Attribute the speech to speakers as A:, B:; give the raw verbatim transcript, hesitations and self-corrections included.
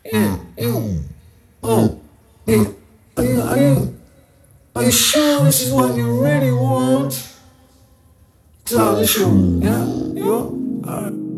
A: Yeah, yeah. Oh, yeah. Are you, are you, are you sure this is what you really want? Tell the truth, yeah? You? Alright.